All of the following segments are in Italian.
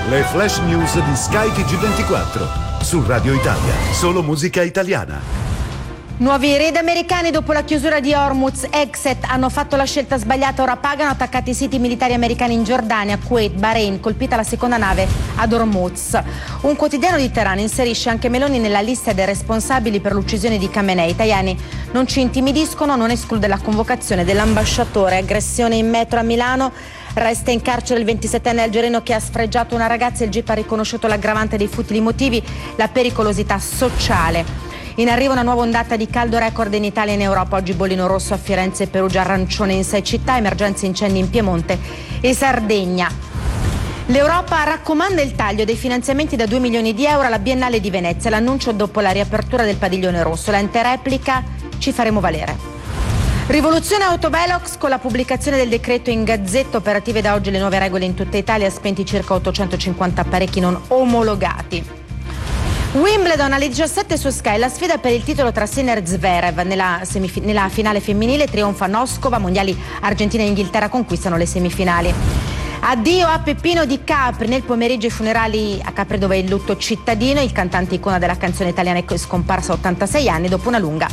Le flash news di Sky TG24 su Radio Italia, solo musica italiana. Nuovi raid americani dopo la chiusura di Hormuz. Exet hanno fatto la scelta sbagliata, ora pagano. Attaccati i siti militari americani in Giordania, Kuwait, Bahrain, colpita la seconda nave ad Hormuz. Un quotidiano di Teheran inserisce anche Meloni nella lista dei responsabili per l'uccisione di Khamenei. Tajani: non ci intimidiscono, non esclude la convocazione dell'ambasciatore. Aggressione in metro a Milano. Resta in carcere il 27enne algerino che ha sfregiato una ragazza. Il GIP ha riconosciuto l'aggravante dei futili motivi, la pericolosità sociale. In arrivo una nuova ondata di caldo record in Italia e in Europa. Oggi bollino rosso a Firenze e Perugia, arancione in 6 città, emergenze incendi in Piemonte e Sardegna. L'Europa raccomanda il taglio dei finanziamenti da 2 milioni di euro alla Biennale di Venezia. L'annuncio dopo la riapertura del padiglione rosso. L'ente replica: ci faremo valere. Rivoluzione Autovelox con la pubblicazione del decreto in Gazzetta. Operative da oggi le nuove regole in tutta Italia, spenti circa 850 apparecchi non omologati. Wimbledon alle 17 su Sky, la sfida per il titolo tra Sinner e Zverev. Nella finale femminile trionfa Noskova, mondiali Argentina e Inghilterra conquistano le semifinali. Addio a Peppino Di Capri. Nel pomeriggio i funerali a Capri, dove è il lutto cittadino. Il cantante icona della canzone italiana è scomparso a 86 anni dopo una lunga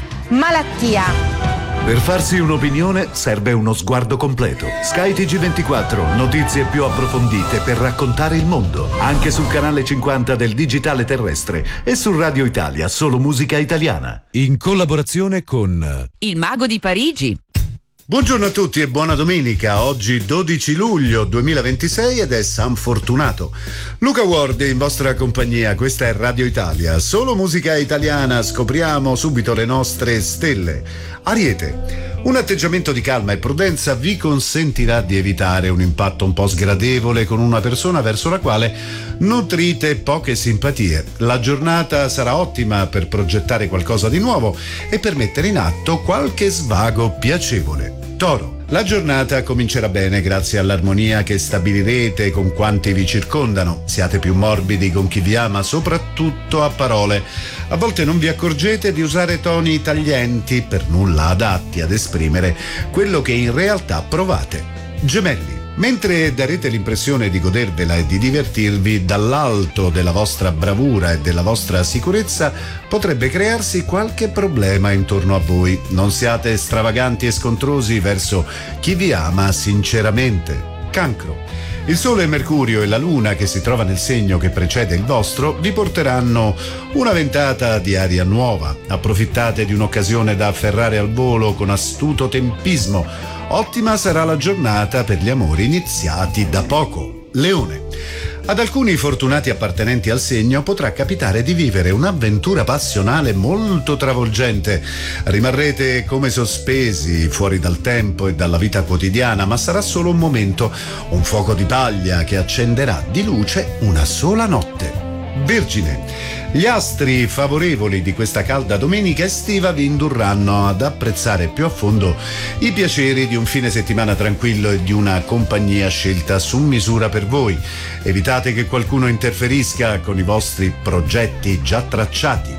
malattia. Per farsi un'opinione serve uno sguardo completo. Sky TG24, notizie più approfondite per raccontare il mondo. Anche sul canale 50 del digitale terrestre e su Radio Italia, solo musica italiana. In collaborazione con Il Mago di Parigi. Buongiorno a tutti e buona domenica. Oggi 12 luglio 2026 ed è San Fortunato. Luca Ward in vostra compagnia, questa è Radio Italia, solo musica italiana. Scopriamo subito le nostre stelle. Ariete. Un atteggiamento di calma e prudenza vi consentirà di evitare un impatto un po' sgradevole con una persona verso la quale nutrite poche simpatie. La giornata sarà ottima per progettare qualcosa di nuovo e per mettere in atto qualche svago piacevole. Toro. La giornata comincerà bene grazie all'armonia che stabilirete con quanti vi circondano. Siate più morbidi con chi vi ama, soprattutto a parole. A volte non vi accorgete di usare toni taglienti, per nulla adatti ad esprimere quello che in realtà provate. Gemelli. Mentre darete l'impressione di godervela e di divertirvi, dall'alto della vostra bravura e della vostra sicurezza potrebbe crearsi qualche problema intorno a voi. Non siate stravaganti e scontrosi verso chi vi ama sinceramente. Cancro. Il Sole, Mercurio e la Luna, che si trova nel segno che precede il vostro, vi porteranno una ventata di aria nuova. Approfittate di un'occasione da afferrare al volo con astuto tempismo. Ottima sarà la giornata per gli amori iniziati da poco. Leone. Ad alcuni fortunati appartenenti al segno potrà capitare di vivere un'avventura passionale molto travolgente. Rimarrete come sospesi, fuori dal tempo e dalla vita quotidiana, ma sarà solo un momento, un fuoco di paglia che accenderà di luce una sola notte. Vergine. Gli astri favorevoli di questa calda domenica estiva vi indurranno ad apprezzare più a fondo i piaceri di un fine settimana tranquillo e di una compagnia scelta su misura per voi. Evitate che qualcuno interferisca con i vostri progetti già tracciati.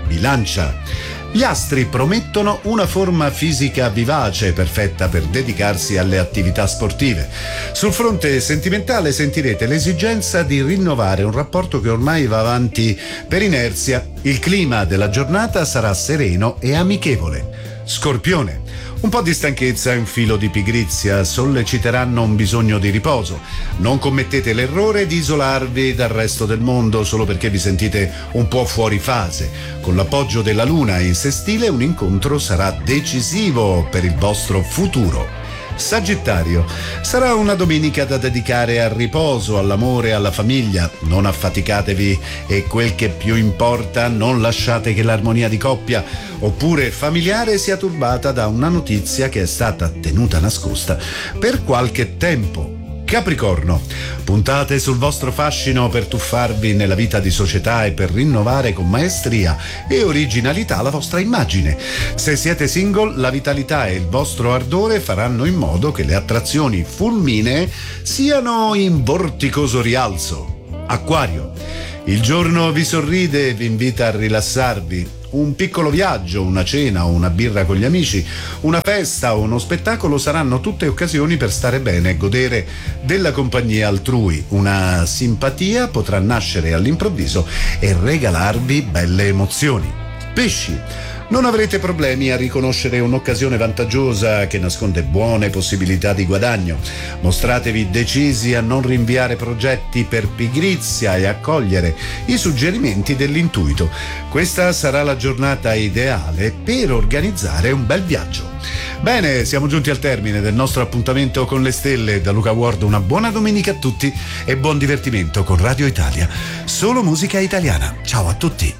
Bilancia. Gli astri promettono una forma fisica vivace, perfetta per dedicarsi alle attività sportive. Sul fronte sentimentale sentirete l'esigenza di rinnovare un rapporto che ormai va avanti per inerzia. Il clima della giornata sarà sereno e amichevole. Scorpione. Un po' di stanchezza e un filo di pigrizia solleciteranno un bisogno di riposo. Non commettete l'errore di isolarvi dal resto del mondo solo perché vi sentite un po' fuori fase. Con l'appoggio della Luna in sestile, un incontro sarà decisivo per il vostro futuro. Sagittario. Sarà una domenica da dedicare al riposo, all'amore e alla famiglia. Non affaticatevi e quel che più importa, non lasciate che l'armonia di coppia oppure familiare sia turbata da una notizia che è stata tenuta nascosta per qualche tempo. Capricorno. Puntate sul vostro fascino per tuffarvi nella vita di società e per rinnovare con maestria e originalità la vostra immagine. Se siete single, la vitalità e il vostro ardore faranno in modo che le attrazioni fulminee siano in vorticoso rialzo. Acquario. Il giorno vi sorride e vi invita a rilassarvi. Un piccolo viaggio, una cena o una birra con gli amici, una festa o uno spettacolo saranno tutte occasioni per stare bene e godere della compagnia altrui. Una simpatia potrà nascere all'improvviso e regalarvi belle emozioni. Pesci. Non avrete problemi a riconoscere un'occasione vantaggiosa che nasconde buone possibilità di guadagno. Mostratevi decisi a non rinviare progetti per pigrizia e a cogliere i suggerimenti dell'intuito. Questa sarà la giornata ideale per organizzare un bel viaggio. Bene, siamo giunti al termine del nostro appuntamento con le stelle. Da Luca Ward una buona domenica a tutti e buon divertimento con Radio Italia. Solo musica italiana. Ciao a tutti.